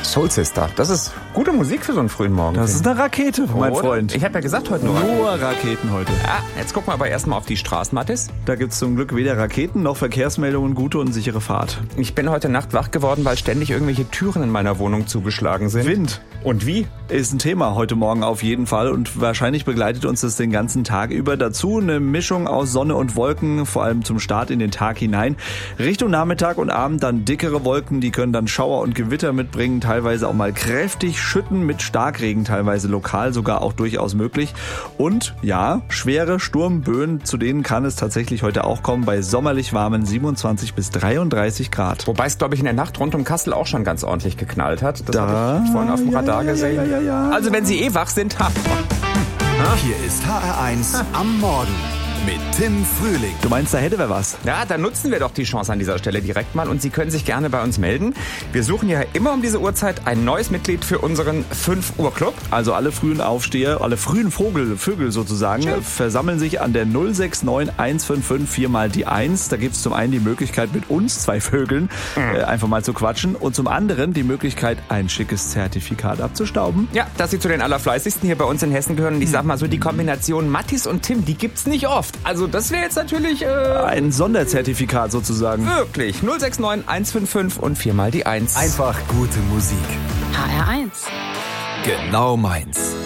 Soul Sister, das ist gute Musik für so einen frühen Morgen. Das ist eine Rakete, mein Freund. Ich habe ja gesagt, heute nur Raketen heute. Ja, jetzt gucken wir aber erstmal auf die Straßen, Mathis. Da gibt's zum Glück weder Raketen noch Verkehrsmeldungen, gute und sichere Fahrt. Ich bin heute Nacht wach geworden, weil ständig irgendwelche Türen in meiner Wohnung zugeschlagen sind. Wind. Und wie? Ist ein Thema heute Morgen auf jeden Fall und wahrscheinlich begleitet uns das den ganzen Tag über. Dazu eine Mischung aus Sonne und Wolken, vor allem zum Start in den Tag hinein. Richtung Nachmittag und Abend dann dickere Wolken, die können dann Schauer und Gewitter mitbringen, teilweise auch mal kräftig schütten mit Starkregen, teilweise lokal sogar auch durchaus möglich. Und ja, schwere Sturmböen, zu denen kann es tatsächlich heute auch kommen, bei sommerlich warmen 27 bis 33 Grad. Wobei es, glaube ich, in der Nacht rund um Kassel auch schon ganz ordentlich geknallt hat. Das habe ich vorhin auf dem Radar gesehen. Ja. Also wenn Sie wach sind, Hier ist HR1 am Morgen mit Tim Frühling. Du meinst, da hätte wer was? Ja, dann nutzen wir doch die Chance an dieser Stelle direkt mal und Sie können sich gerne bei uns melden. Wir suchen ja immer um diese Uhrzeit ein neues Mitglied für unseren 5 Uhr Club. Also alle frühen Aufsteher, alle frühen Vögel sozusagen, versammeln sich an der 069 155 4 mal die 1. Da gibt es zum einen die Möglichkeit, mit uns 2 Vögeln einfach mal zu quatschen und zum anderen die Möglichkeit, ein schickes Zertifikat abzustauben. Ja, dass Sie zu den Allerfleißigsten hier bei uns in Hessen gehören. Und ich sag mal so, die Kombination Mathis und Tim, die gibt's nicht oft. Also das wäre jetzt natürlich... ein Sonderzertifikat sozusagen. Wirklich. 069 155 und 4 mal die 1. Einfach gute Musik. HR1. Genau meins.